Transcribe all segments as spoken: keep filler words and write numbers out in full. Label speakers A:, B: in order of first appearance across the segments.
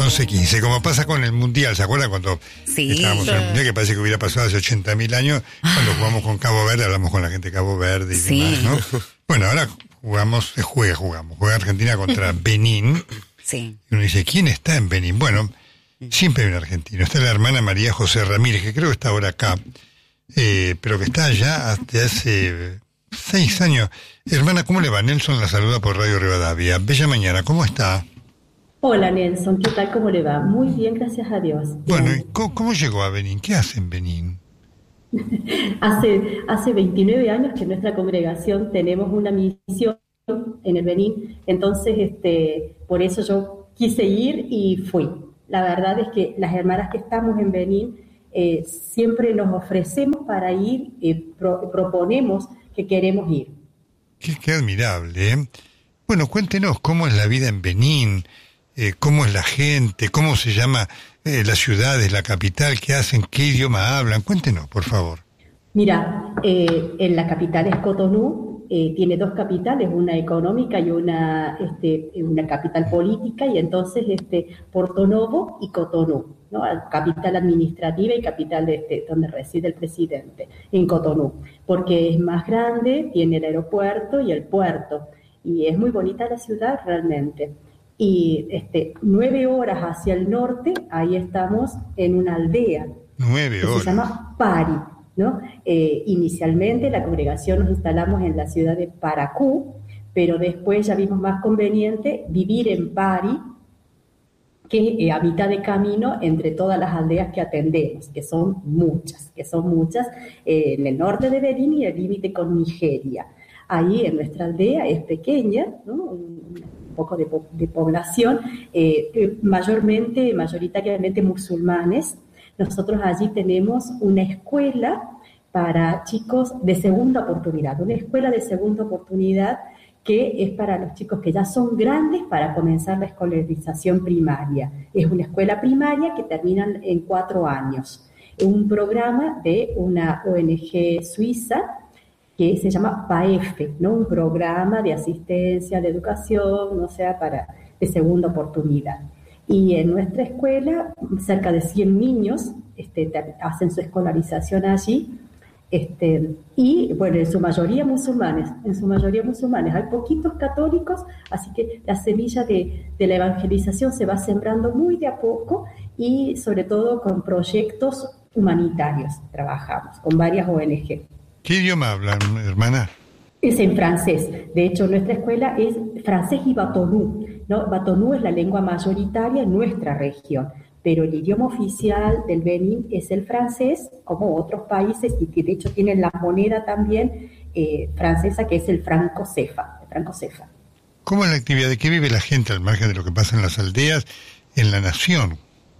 A: once quince, como pasa con el Mundial, ¿se acuerdan cuando
B: sí,
A: estábamos en el Mundial, que parece que hubiera pasado hace ochenta mil años, cuando jugamos con Cabo Verde, hablamos con la gente de Cabo Verde y
B: sí.
A: demás, ¿no? Bueno, ahora jugamos, se juega, jugamos, juega Argentina contra Benín,
B: sí.
A: y uno dice, ¿quién está en Benín? Bueno, siempre hay un argentino, está la hermana María José Ramírez, que creo que está ahora acá, eh, pero que está allá desde hace seis años. Hermana, ¿cómo le va? Nelson la saluda por Radio Rivadavia. Bella mañana, ¿cómo está?
C: Hola Nelson, ¿qué tal? ¿Cómo le va? Muy bien, gracias a Dios.
A: Bueno, ¿y cómo, cómo llegó a Benín? ¿Qué hace en Benín?
C: hace, hace veintinueve años que en nuestra congregación tenemos una misión en el Benín, entonces este, por eso yo quise ir y fui. La verdad es que las hermanas que estamos en Benín eh, siempre nos ofrecemos para ir, eh, pro, proponemos que queremos ir.
A: Qué, qué admirable, ¿eh? Bueno, cuéntenos cómo es la vida en Benín, eh, cómo es la gente, cómo se llama eh, las ciudades, la capital, qué hacen, qué idioma hablan. Cuéntenos, por favor.
C: Mira, eh, en la capital es Cotonú, eh, tiene dos capitales, una económica y una, este, una capital política, y entonces este, Porto Novo y Cotonú, ¿no? Capital administrativa y capital de este, donde reside el presidente, en Cotonú, porque es más grande, tiene el aeropuerto y el puerto, y es muy bonita la ciudad realmente. Y este, nueve horas hacia el norte, ahí estamos en una aldea.
A: Nueve horas.
C: Se llama Pari, ¿no? Eh, inicialmente la congregación nos instalamos en la ciudad de Paracú, pero después ya vimos más conveniente vivir en Pari, que eh, a mitad de camino entre todas las aldeas que atendemos, que son muchas, que son muchas, eh, en el norte de Benín y el límite con Nigeria. Ahí en nuestra aldea es pequeña, ¿no? Un, un poco de, de población, eh, mayormente, mayoritariamente musulmanes. Nosotros allí tenemos una escuela para chicos de segunda oportunidad, una escuela de segunda oportunidad que es para los chicos que ya son grandes para comenzar la escolarización primaria. Es una escuela primaria que termina en cuatro años. Es un programa de una O N G suiza que se llama P A E F E, ¿no? Un programa de asistencia, de educación, o sea, para, de segunda oportunidad. Y en nuestra escuela, cerca de cien niños este, hacen su escolarización allí, este, y bueno, en su mayoría musulmanes, en su mayoría musulmanes. Hay poquitos católicos, así que la semilla de, de la evangelización se va sembrando muy de a poco, y sobre todo con proyectos humanitarios trabajamos, con varias O N G.
A: ¿Qué idioma hablan, hermana?
C: Es en francés. De hecho, nuestra escuela es francés y batonú, ¿no? Batonú es la lengua mayoritaria en nuestra región, pero el idioma oficial del Benín es el francés, como otros países, y que de hecho tienen la moneda también eh, francesa, que es el franco cefa, el franco cefa.
A: ¿Cómo es la actividad? ¿De qué vive la gente al margen de lo que pasa en las aldeas, en la nación?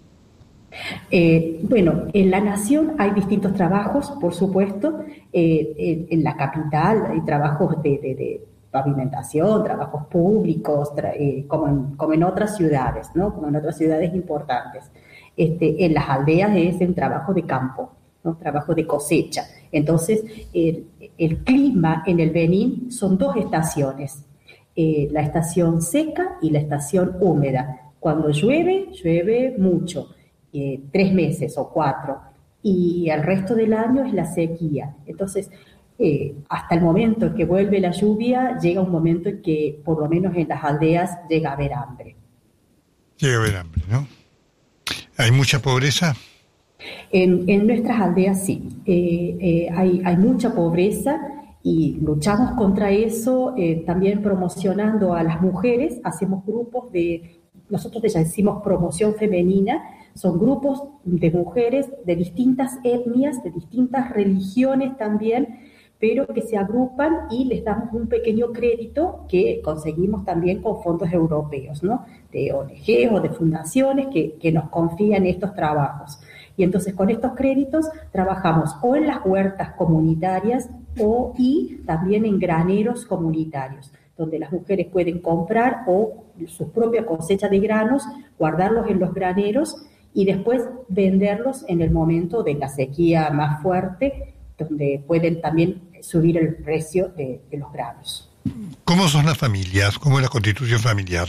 C: Eh, bueno, en la nación hay distintos trabajos, por supuesto. Eh, en, en la capital hay trabajos de, de, de pavimentación, trabajos públicos, tra- eh, como, en, como en otras ciudades, ¿no? Como en otras ciudades importantes. Este, en las aldeas es un trabajo de campo, ¿no? Trabajo de cosecha. Entonces, el, el clima en el Benín son dos estaciones, eh, la estación seca y la estación húmeda. Cuando llueve, llueve mucho. Eh, tres meses o cuatro, y el resto del año es la sequía. Entonces, eh, hasta el momento en que vuelve la lluvia, llega un momento en que, por lo menos en las aldeas, llega a haber hambre.
A: Llega a haber hambre, ¿no? ¿Hay mucha pobreza?
C: En, en nuestras aldeas sí, eh, eh, hay, hay mucha pobreza, y luchamos contra eso eh, también promocionando a las mujeres. Hacemos grupos de, nosotros ya decimos promoción femenina. Son grupos de mujeres de distintas etnias, de distintas religiones también, pero que se agrupan y les damos un pequeño crédito que conseguimos también con fondos europeos, ¿no? De O N G o de fundaciones que, que nos confían estos trabajos. Y entonces con estos créditos trabajamos o en las huertas comunitarias o y también en graneros comunitarios, donde las mujeres pueden comprar o su propia cosecha de granos, guardarlos en los graneros y después venderlos en el momento de la sequía más fuerte, donde pueden también subir el precio de, de los granos.
A: ¿Cómo son las familias? ¿Cómo es la constitución familiar?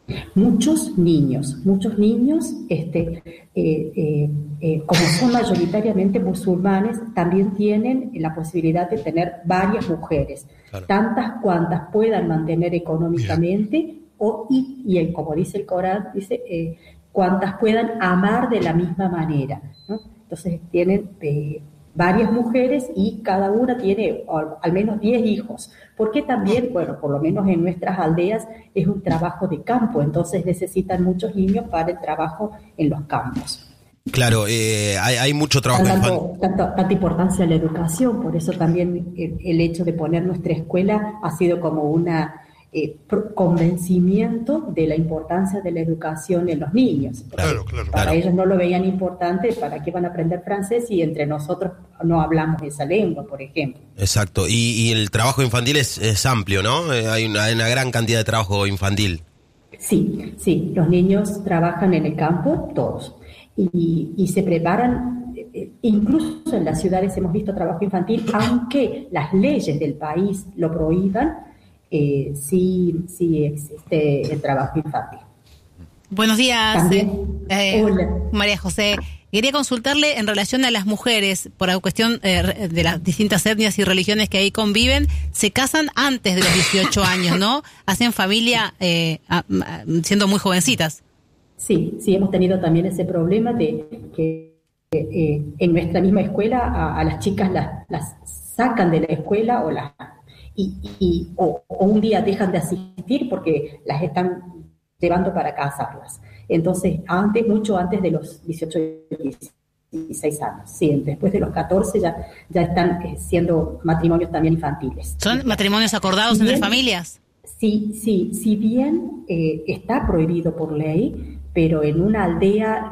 C: Muchos niños, muchos niños, este, eh, eh, eh, como son mayoritariamente musulmanes, también tienen la posibilidad de tener varias mujeres, claro. tantas cuantas puedan mantener económicamente, o, y, y el, como dice el Corán, dice, eh, cuantas puedan amar de la misma manera, ¿no? Entonces tienen eh, varias mujeres y cada una tiene al, al menos diez hijos, porque también, bueno, por lo menos en nuestras aldeas es un trabajo de campo, entonces necesitan muchos niños para el trabajo en los campos.
B: Claro, eh, hay, hay mucho trabajo.
C: Tanto, tanto, tanta importancia a la educación, por eso también el, el hecho de poner nuestra escuela ha sido como una eh, convencimiento de la importancia de la educación en los niños.
A: Claro, claro,
C: para
A: claro.
C: ellos no lo veían importante, ¿para qué van a aprender francés si entre nosotros no hablamos esa lengua, por ejemplo?
B: Exacto, y, y el trabajo infantil es, es amplio, ¿no? Eh, hay, una, hay una gran cantidad de trabajo infantil.
C: Sí, sí, los niños trabajan en el campo, todos, y, y se preparan, incluso en las ciudades hemos visto trabajo infantil, aunque las leyes del país lo prohíban, eh, sí, sí existe el trabajo infantil.
D: Buenos días, eh, eh,
C: Hola.
D: María José. Quería consultarle en relación a las mujeres, por la cuestión eh, de las distintas etnias y religiones que ahí conviven, se casan antes de los dieciocho años, ¿no? Hacen familia eh, a, a, siendo muy jovencitas.
C: Sí, sí, hemos tenido también ese problema de que eh, en nuestra misma escuela a, a las chicas las, las sacan de la escuela o las y, y o, o un día dejan de asistir porque las están llevando para casarlas. Entonces, antes, mucho antes de los dieciocho y dieciséis años. Sí, después de los catorce ya, ya están eh, siendo matrimonios también infantiles.
D: ¿Son matrimonios acordados bien, entre familias?
C: Sí, sí, si bien eh, está prohibido por ley, pero en una aldea...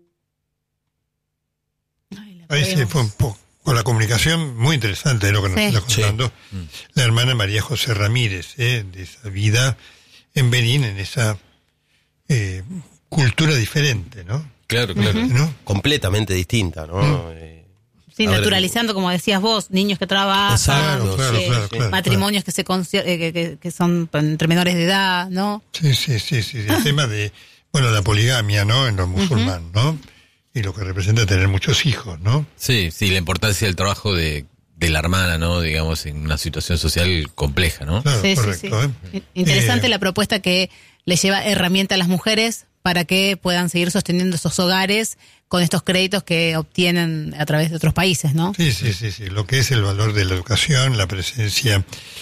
A: Ahí se fue un poco. Con la comunicación muy interesante de lo que nos sí. está contando sí. la hermana María José Ramírez, eh, de esa vida en Benín, en esa eh, cultura diferente, ¿no?
B: Claro, claro. Uh-huh. ¿No? Completamente distinta, ¿no? Uh-huh. Eh,
D: sí, naturalizando, como decías vos, niños que trabajan,
A: Exacto, claro,
D: eh,
A: claro, claro,
D: matrimonios
A: claro.
D: que se con, eh, que, que son entre menores de edad, ¿no?
A: Sí, sí, sí, sí. El tema de, bueno, la poligamia, ¿no? En los musulmanes, uh-huh. ¿no? Y lo que representa tener muchos hijos, ¿no?
E: Sí, sí, la importancia del trabajo de, de la hermana, ¿no? Digamos, en una situación social compleja, ¿no?
A: Claro,
D: sí,
A: correcto.
D: Sí, sí. ¿eh? Interesante eh, la propuesta que le lleva herramienta a las mujeres para que puedan seguir sosteniendo esos hogares con estos créditos que obtienen a través de otros países, ¿no?
A: Sí, sí, sí, sí. Lo que es el valor de la educación, la presencia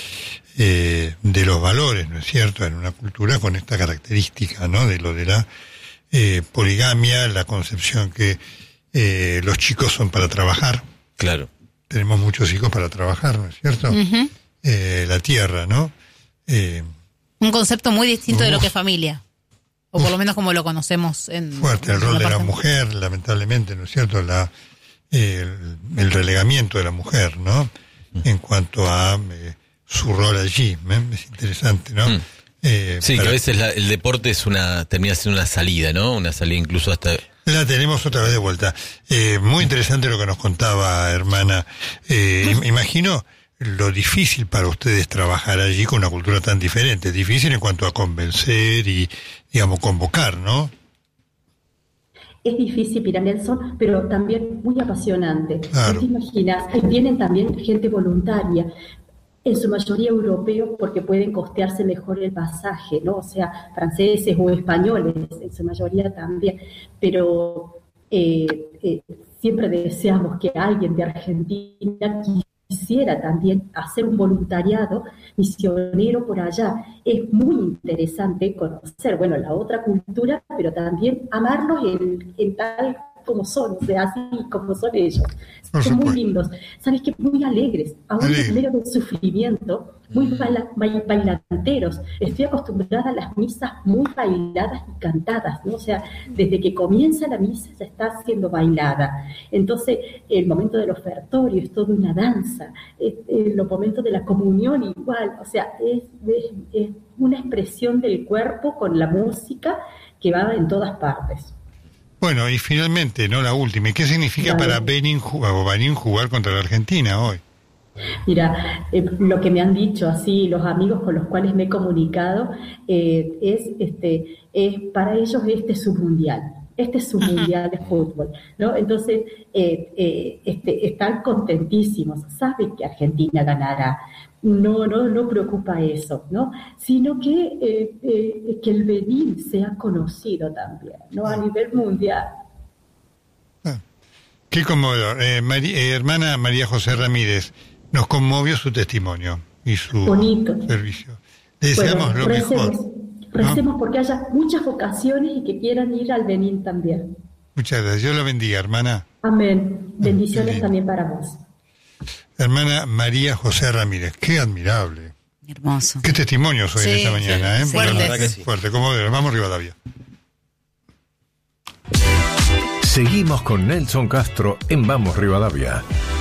A: eh, de los valores, ¿no es cierto? En una cultura con esta característica, ¿no? De lo de la Eh, poligamia, la concepción que eh, los chicos son para trabajar.
E: Claro.
A: Tenemos muchos hijos para trabajar, ¿no es cierto? Uh-huh. Eh, la tierra, ¿no? Eh,
D: Un concepto muy distinto uh, de lo que es familia. O por uh, lo menos como lo conocemos en...
A: Fuerte, el en rol de la mujer, lamentablemente, ¿no es cierto? La, eh, el, el relegamiento de la mujer, ¿no? Uh-huh. En cuanto a eh, su rol allí. ¿eh? Es interesante, ¿no? Uh-huh.
E: Eh, sí, para... que a veces la, el deporte es una termina siendo una salida, ¿no? Una salida incluso hasta...
A: La tenemos otra vez de vuelta. Eh, muy interesante lo que nos contaba, hermana. Eh, imagino lo difícil para ustedes trabajar allí con una cultura tan diferente. Difícil en cuanto a convencer y, digamos, convocar, ¿no?
C: Es difícil, Pira Nelson, pero también muy apasionante.
A: Claro.
C: ¿No te imaginas? Vienen también gente voluntaria, en su mayoría europeos, porque pueden costearse mejor el pasaje, ¿no? O sea, franceses o españoles, en su mayoría también. Pero eh, eh, siempre deseamos que alguien de Argentina quisiera también hacer un voluntariado misionero por allá. Es muy interesante conocer, bueno, la otra cultura, pero también amarlos en, en tal como son, o sea, así como son ellos. Son muy lindos. ¿Sabes qué? Muy alegres, aún en medio del sufrimiento, muy baila, bailanteros. Estoy acostumbrada a las misas muy bailadas y cantadas, ¿no? O sea, desde que comienza la misa ya está siendo bailada. Entonces, el momento del ofertorio es toda una danza. Es, es, los momentos de la comunión igual. O sea, es, es, es una expresión del cuerpo con la música que va en todas partes.
A: Bueno, y finalmente, no la última, ¿qué significa vale. para Benín, o Benín jugar contra la Argentina hoy?
C: Mira, eh, lo que me han dicho así los amigos con los cuales me he comunicado eh, es, este, es para ellos este es su mundial, este es su mundial de fútbol, ¿no? Entonces eh, eh, este, están contentísimos, saben que Argentina ganará, no, no, no preocupa eso, ¿no? Sino que eh, eh, que el Benín sea conocido también, ¿no? A nivel mundial.
A: Ah, qué conmovedor. Eh, Mari- eh, hermana María José Ramírez, nos conmovió su testimonio y su
C: Bonito.
A: servicio. Le deseamos
C: Bueno,
A: lo
C: recemos,
A: mejor.
C: recemos
A: ¿no?
C: porque haya muchas vocaciones y que quieran ir al Benín también.
A: Muchas gracias. Dios la bendiga, hermana.
C: Amén. Bendiciones
A: Qué
C: también para vos.
A: Hermana María José Ramírez, qué admirable.
D: Hermoso.
A: Qué testimonios hoy
D: Sí,
A: en esta mañana,
D: sí,
A: ¿eh?
D: sí.
A: Bueno,
D: Fuertes.
B: La verdad que sí.
A: Fuerte, como de, vamos Rivadavia.
F: Seguimos con Nelson Castro en Vamos Rivadavia.